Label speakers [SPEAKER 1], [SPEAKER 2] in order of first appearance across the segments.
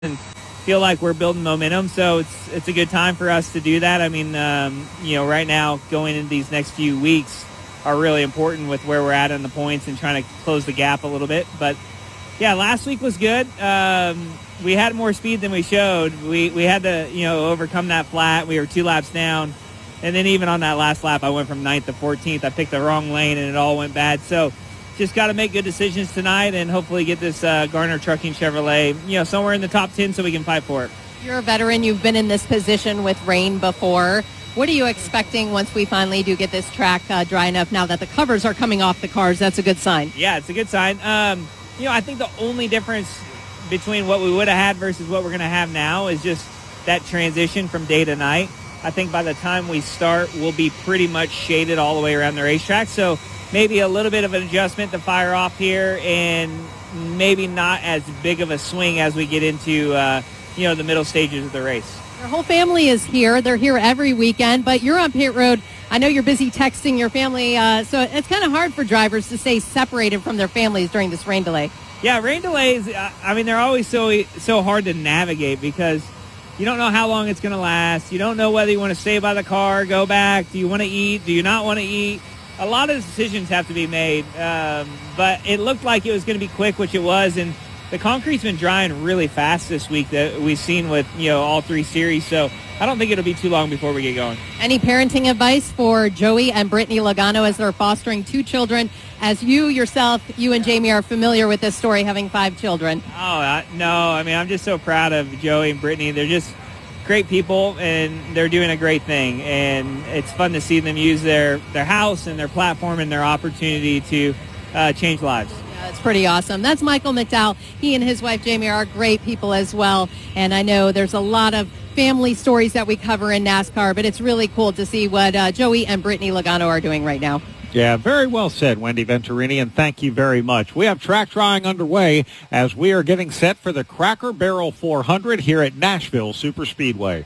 [SPEAKER 1] and feel like we're building momentum. So it's a good time for us to do that. I mean, right now going into these next few weeks are really important with where we're at in the points and trying to close the gap a little bit. But yeah, last week was good. We had more speed than we showed. We had to, overcome that flat. We were 2 laps down. And then even on that last lap, I went from 9th to 14th. I picked the wrong lane, and it all went bad. So just got to make good decisions tonight and hopefully get this Garner Trucking Chevrolet, somewhere in the top 10 so we can fight for it.
[SPEAKER 2] You're a veteran. You've been in this position with rain before. What are you expecting once we finally do get this track dry enough now that the covers are coming off the cars? That's a good sign.
[SPEAKER 1] Yeah, it's a good sign. I think the only difference between what we would have had versus what we're going to have now is just that transition from day to night. I think by the time we start, we'll be pretty much shaded all the way around the racetrack. So maybe a little bit of an adjustment to fire off here and maybe not as big of a swing as we get into, the middle stages of the race.
[SPEAKER 2] Your whole family is here. They're here every weekend, but you're on pit road. I know you're busy texting your family, so it's kind of hard for drivers to stay separated from their families during this rain delay.
[SPEAKER 1] Yeah, rain delays, they're always so hard to navigate because you don't know how long it's going to last. You don't know whether you want to stay by the car, go back. Do you want to eat? Do you not want to eat? A lot of decisions have to be made, but it looked like it was going to be quick, which it was, and the concrete's been drying really fast this week that we've seen with, all 3 series, so I don't think it'll be too long before we get going.
[SPEAKER 2] Any parenting advice for Joey and Brittany Logano as they're fostering 2 children, as you and Jamie are familiar with this story, having 5 children?
[SPEAKER 1] I'm just so proud of Joey and Brittany. They're just great people, and they're doing a great thing, and it's fun to see them use their house and their platform and their opportunity to change lives.
[SPEAKER 2] Yeah, it's pretty awesome. That's Michael McDowell. He and his wife Jamie are great people as well, and I know there's a lot of family stories that we cover in NASCAR, but it's really cool to see what Joey and Brittany Logano are doing right now.
[SPEAKER 3] Yeah, very well said, Wendy Venturini, and thank you very much. We have track drying underway as we are getting set for the Cracker Barrel 400 here at Nashville Superspeedway.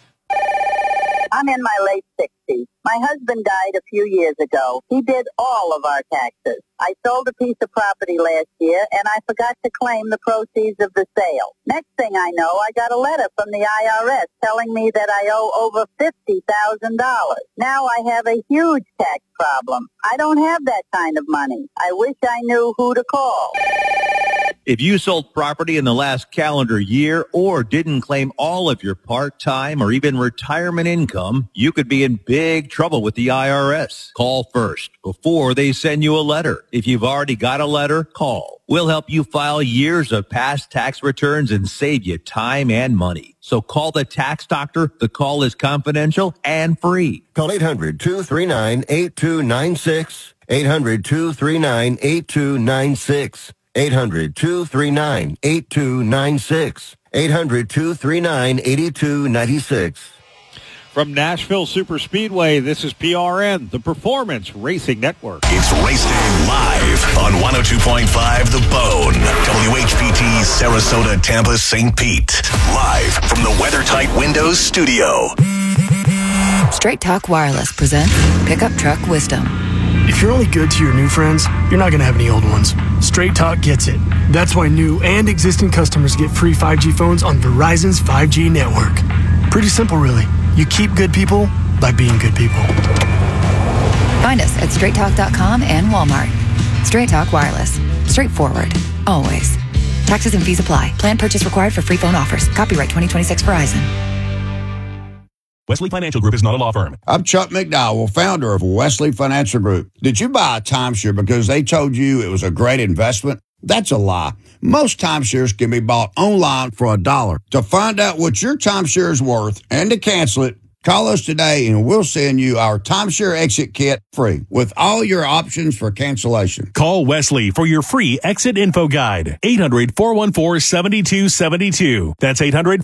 [SPEAKER 4] I'm in my late 60s. My husband died a few years ago. He did all of our taxes. I sold a piece of property last year, and I forgot to claim the proceeds of the sale. Next thing I know, I got a letter from the IRS telling me that I owe over $50,000. Now I have a huge tax problem. I don't have that kind of money. I wish I knew who to call.
[SPEAKER 5] If you sold property in the last calendar year or didn't claim all of your part-time or even retirement income, you could be in big trouble with the IRS. Call first before they send you a letter. If you've already got a letter, call. We'll help you file years of past tax returns and save you time and money. So call the tax doctor. The call is confidential and free.
[SPEAKER 6] Call 800-239-8296. 800-239-8296. 800-239-8296. 800-239-8296.
[SPEAKER 3] From Nashville Superspeedway, this is PRN, the Performance Racing Network.
[SPEAKER 7] It's Race Day live on 102.5 The Bone. WHPT, Sarasota, Tampa, St. Pete. Live from the WeatherTight Windows studio.
[SPEAKER 8] Straight Talk Wireless presents Pickup Truck Wisdom.
[SPEAKER 9] If you're only good to your new friends, you're not going to have any old ones. Straight Talk gets it. That's why new and existing customers get free 5G phones on Verizon's 5G network. Pretty simple, really. You keep good people by being good people.
[SPEAKER 8] Find us at straighttalk.com and Walmart. Straight Talk Wireless. Straightforward. Always. Taxes and fees apply. Plan purchase required for free phone offers. Copyright 2026 Verizon.
[SPEAKER 10] Wesley Financial Group is not a law firm.
[SPEAKER 11] I'm Chuck McDowell, founder of Wesley Financial Group. Did you buy a timeshare because they told you it was a great investment? That's a lie. Most timeshares can be bought online for $1. To find out what your timeshare is worth and to cancel it, call us today and we'll send you our timeshare exit kit free with all your options for cancellation.
[SPEAKER 10] Call Wesley for your free exit info guide. 800-414-7272. That's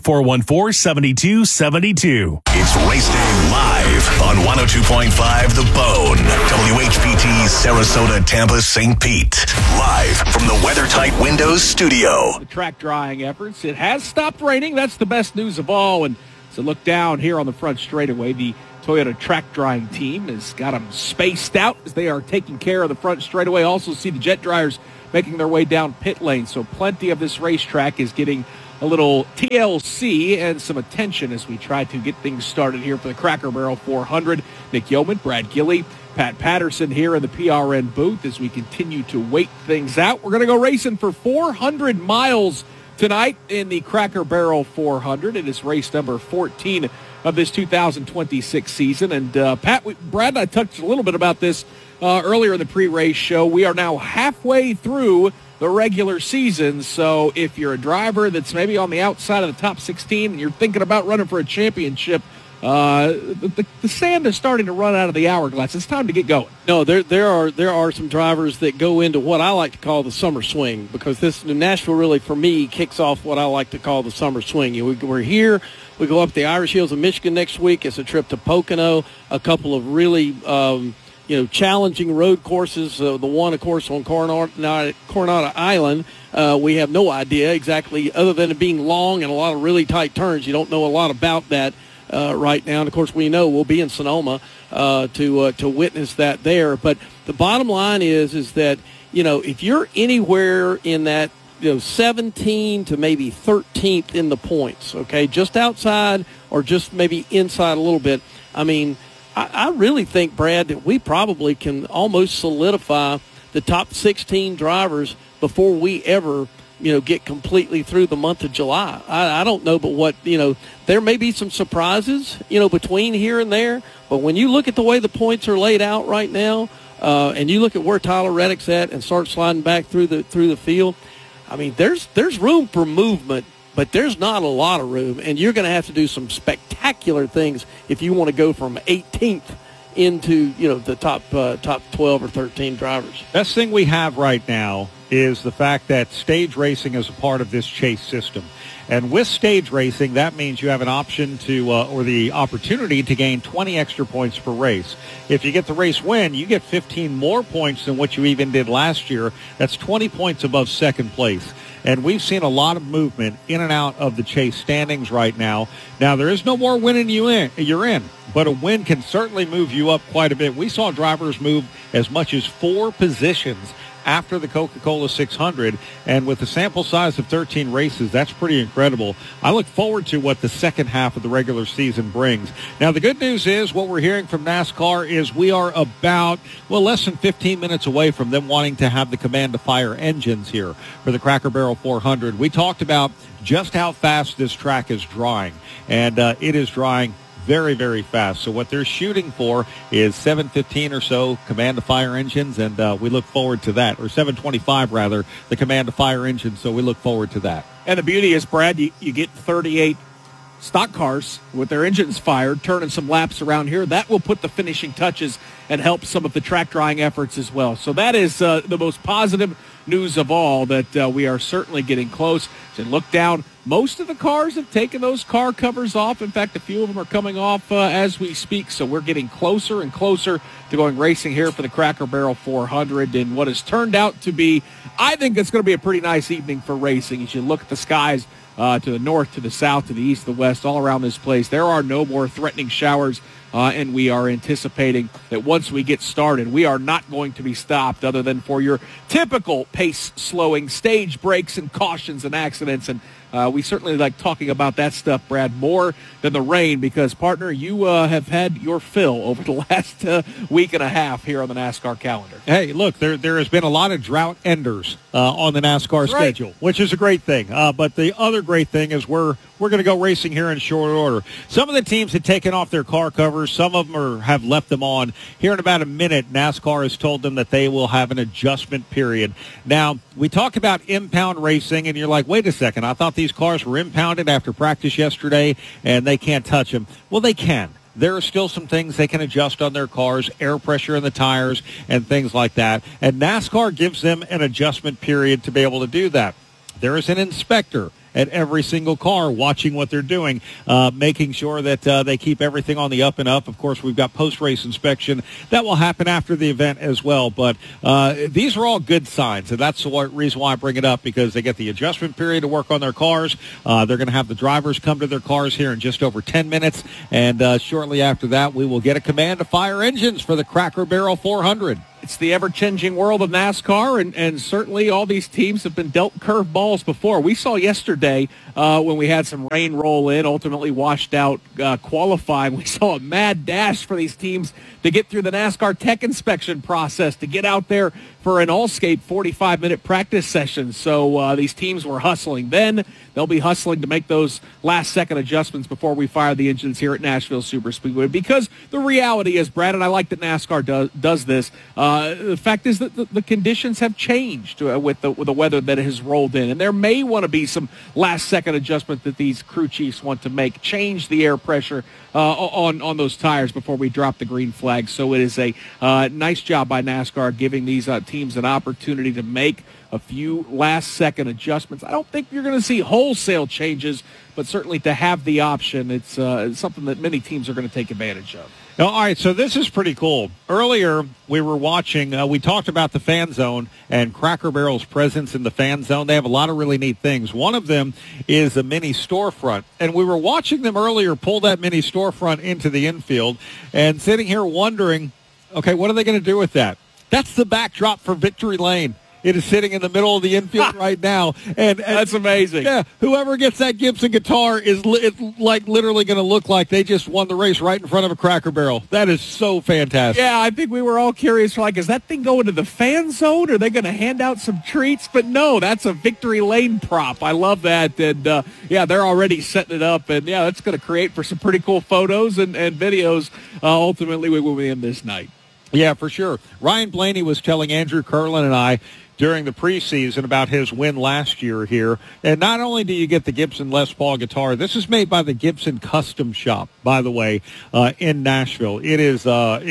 [SPEAKER 10] 800-414-7272.
[SPEAKER 7] It's Race Day live on 102.5 The Bone. WHPT, Sarasota, Tampa, St. Pete. Live from the WeatherTight Windows studio.
[SPEAKER 3] The track drying efforts. It has stopped raining. That's the best news of all. And so look down here on the front straightaway. The Toyota track drying team has got them spaced out as they are taking care of the front straightaway. Also see the jet dryers making their way down pit lane. So plenty of this racetrack is getting a little TLC and some attention as we try to get things started here for the Cracker Barrel 400. Nick Yeoman, Brad Gilley, Pat Patterson here in the PRN booth as we continue to wait things out. We're going to go racing for 400 miles tonight in the Cracker Barrel 400. It is race number 14 of this 2026 season. And Brad and I touched a little bit about this earlier in the pre-race show. We are now halfway through the regular season, so if you're a driver that's maybe on the outside of the top 16 and you're thinking about running for a championship, the sand is starting to run out of the hourglass. It's time to get going.
[SPEAKER 12] No, there are some drivers that go into what I like to call the summer swing, because this Nashville really, for me, kicks off what I like to call the summer swing. We're here. We go up the Irish Hills of Michigan next week. It's a trip to Pocono, a couple of really challenging road courses. The one, of course, on Coronado Island, we have no idea exactly, other than it being long and a lot of really tight turns. You don't know a lot about that right now. And, of course, we know we'll be in Sonoma to witness that there. But the bottom line is that, if you're anywhere in that, 17 to maybe 13th in the points, okay, just outside or just maybe inside a little bit, I mean, I really think, Brad, that we probably can almost solidify the top 16 drivers before we ever, get completely through the month of July. I don't know, but there may be some surprises, between here and there. But when you look at the way the points are laid out right now, and you look at where Tyler Reddick's at and start sliding back through the field, I mean, there's room for movement, but there's not a lot of room, and you're going to have to do some spectacular things if you want to go from 18th into, the top 12 or 13 drivers.
[SPEAKER 13] Best thing we have right now is the fact that stage racing is a part of this chase system. And with stage racing, that means you have an option to, or the opportunity to gain 20 extra points per race. If you get the race win, you get 15 more points than what you even did last year. That's 20 points above second place. And we've seen a lot of movement in and out of the chase standings right now. Now, there is no more winning you're in, but a win can certainly move you up quite a bit. We saw drivers move as much as 4 positions after the Coca-Cola 600, and with a sample size of 13 races, that's pretty incredible. I look forward to what the second half of the regular season brings. Now, the good news is what we're hearing from NASCAR is we are about, less than 15 minutes away from them wanting to have the command to fire engines here for the Cracker Barrel 400. We talked about just how fast this track is drying, and it is drying very, very fast. So what they're shooting for is 7:15 or so command to fire engines, and we look forward to that. Or 7:25 rather, the command to fire engine. So we look forward to that.
[SPEAKER 3] And the beauty is, Brad, you get 38 stock cars with their engines fired, turning some laps around here. That will put the finishing touches and help some of the track drying efforts as well. So that is the most positive news of all, that we are certainly getting close. So look down. Most of the cars have taken those car covers off. In fact, a few of them are coming off as we speak. So we're getting closer and closer to going racing here for the Cracker Barrel 400. And what has turned out to be, I think it's going to be a pretty nice evening for racing. As you look at the skies to the north, to the south, to the east, the west, all around this place, there are no more threatening showers. And we are anticipating that once we get started, we are not going to be stopped other than for your typical pace-slowing stage breaks and cautions and accidents. And we certainly like talking about that stuff, Brad, more than the rain because, partner, you have had your fill over the last week and a half here on the NASCAR calendar.
[SPEAKER 13] Hey, look, there has been a lot of drought enders on the NASCAR schedule, which is a great thing. But the other great thing is we're going to go racing here in short order. Some of the teams had taken off their car covers. Some of them have left them on. Here in about a minute, NASCAR has told them that they will have an adjustment period. Now, we talk about impound racing, and you're like, wait a second, I thought these cars were impounded after practice yesterday, and they can't touch them. Well, they can. There are still some things they can adjust on their cars, air pressure in the tires, and things like that. And NASCAR gives them an adjustment period to be able to do that. There is an inspector at every single car watching what they're doing, making sure that they keep everything on the up and up. Of course, we've got post-race inspection. That will happen after the event as well. But these are all good signs, and that's the reason why I bring it up, because they get the adjustment period to work on their cars. They're going to have the drivers come to their cars here in just over 10 minutes, and shortly after that, we will get a command to fire engines for the Cracker Barrel 400.
[SPEAKER 3] It's the ever-changing world of NASCAR, and certainly all these teams have been dealt curve balls before. We saw yesterday when we had some rain roll in, ultimately washed out qualifying. We saw a mad dash for these teams to get through the NASCAR tech inspection process, to get out there for an Allscape 45-minute practice session. So these teams were hustling then. They'll be hustling to make those last-second adjustments before we fire the engines here at Nashville Superspeedway, because the reality is, Brad, and I like that NASCAR does this, the fact is that the conditions have changed with the weather that has rolled in, and there may want to be some last-second adjustment that these crew chiefs want to make, change the air pressure on those tires before we drop the green flag. So it is a nice job by NASCAR giving these teams an opportunity to make a few last-second adjustments. I don't think you're going to see wholesale changes, but certainly to have the option, it's something that many teams are going to take advantage of.
[SPEAKER 13] All right, so this is pretty cool. Earlier, we were watching, we talked about the fan zone and Cracker Barrel's presence in the fan zone. They have a lot of really neat things. One of them is a mini storefront, and we were watching them earlier pull that mini storefront into the infield and sitting here wondering, okay, what are they going to do with that? That's the backdrop for Victory Lane. It is sitting in the middle of the infield right now. And
[SPEAKER 3] that's amazing.
[SPEAKER 13] Yeah, whoever gets that Gibson guitar is like literally going to look like they just won the race right in front of a Cracker Barrel. That is so fantastic.
[SPEAKER 3] Yeah, I think we were all curious, like, is that thing going to the fan zone? Are they going to hand out some treats? But no, that's a Victory Lane prop. I love that. And, yeah, they're already setting it up. And, yeah, that's going to create for some pretty cool photos and videos ultimately we will be in this night.
[SPEAKER 13] Yeah, for sure. Ryan Blaney was telling Andrew Curlin and I during the preseason about his win last year here. And not only do you get the Gibson Les Paul guitar, this is made by the Gibson Custom Shop, by the way, in Nashville. It is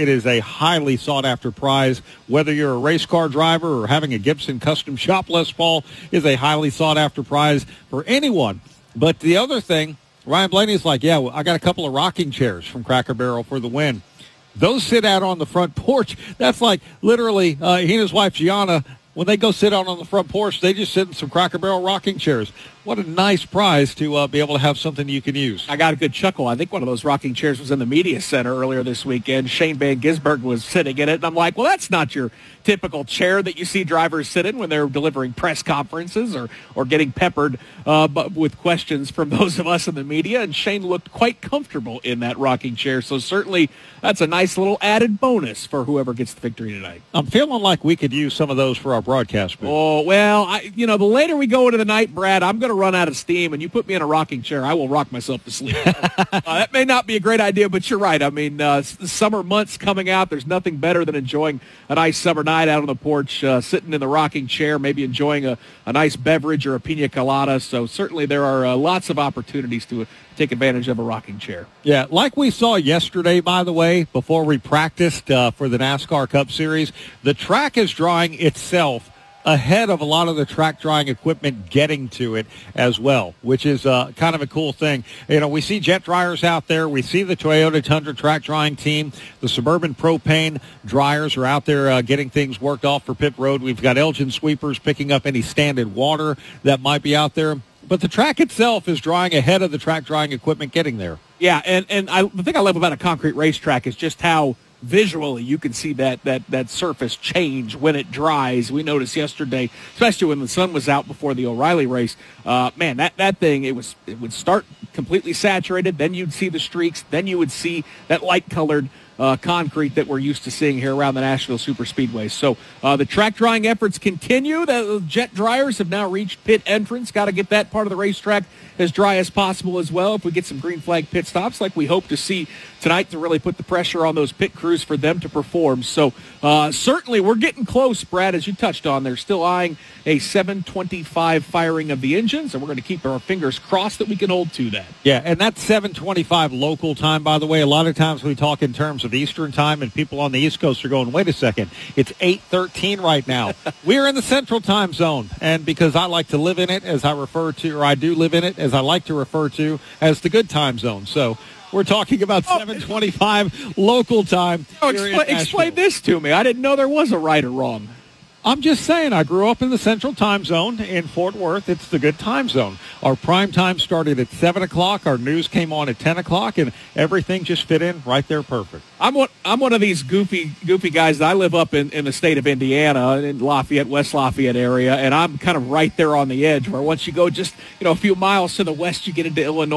[SPEAKER 13] a highly sought-after prize. Whether you're a race car driver or having a Gibson Custom Shop Les Paul is a highly sought-after prize for anyone. But the other thing, Ryan Blaney's like, yeah, well, I got a couple of rocking chairs from Cracker Barrel for the win. Those sit out on the front porch. That's like literally he and his wife, Gianna, when they go sit out on the front porch, they just sit in some Cracker Barrel rocking chairs. What a nice prize to be able to have something you can use.
[SPEAKER 3] I got a good chuckle. I think one of those rocking chairs was in the media center earlier this weekend. Shane Van Gisbergen was sitting in it, and I'm like, well, that's not your typical chair that you see drivers sit in when they're delivering press conferences or getting peppered with questions from those of us in the media, and Shane looked quite comfortable in that rocking chair, so certainly that's a nice little added bonus for whoever gets the victory tonight.
[SPEAKER 13] I'm feeling like we could use some of those for our broadcast booth.
[SPEAKER 3] Oh, well, the later we go into the night, Brad, I'm going to run out of steam, and you put me in a rocking chair, I will rock myself to sleep. That may not be a great idea, but you're right. I mean, the summer months coming out, there's nothing better than enjoying a nice summer night out on the porch, sitting in the rocking chair, maybe enjoying a nice beverage or a pina colada. So certainly there are lots of opportunities to take advantage of a rocking chair.
[SPEAKER 13] Yeah, like we saw yesterday, by the way, before we practiced for the NASCAR Cup Series, the track is drawing itself ahead of a lot of the track drying equipment getting to it as well, which is kind of a cool thing. You know, we see jet dryers out there. We see the Toyota Tundra track drying team. The Suburban Propane dryers are out there getting things worked off for pit road. We've got Elgin sweepers picking up any standing water that might be out there. But the track itself is drying ahead of the track drying equipment getting there.
[SPEAKER 3] Yeah, and the thing I love about a concrete racetrack is just how visually you can see that surface change when it dries. We noticed yesterday, especially when the sun was out before the O'Reilly race, man, that thing, it would start completely saturated, then you'd see the streaks, then you would see that light-colored concrete that we're used to seeing here around the Nashville Superspeedway. So the track drying efforts continue. The jet dryers have now reached pit entrance. Got to get that part of the racetrack as dry as possible as well if we get some green flag pit stops like we hope to see tonight to really put the pressure on those pit crews for them to perform. So certainly we're getting close, Brad, as you touched on. They're still eyeing a 7:25 firing of the engines, and we're going to keep our fingers crossed that we can hold to that.
[SPEAKER 13] Yeah, and that's 7:25 local time, by the way. A lot of times we talk in terms of Eastern time, and people on the East Coast are going, wait a second, it's 8:13 right now. We're in the Central time zone, and because I like to live in it, as I refer to, or I do live in it, as I like to refer to, as the good time zone. So we're talking about 7:25 local time.
[SPEAKER 3] Explain this to me. I didn't know there was a right or wrong.
[SPEAKER 13] I'm just saying, I grew up in the Central Time Zone in Fort Worth. It's the good time zone. Our prime time started at 7 o'clock. Our news came on at 10 o'clock, and everything just fit in right there perfect.
[SPEAKER 3] I'm one of these goofy guys. I live up in the state of Indiana, in Lafayette, West Lafayette area, and I'm kind of right there on the edge where once you go just a few miles to the west, you get into Illinois.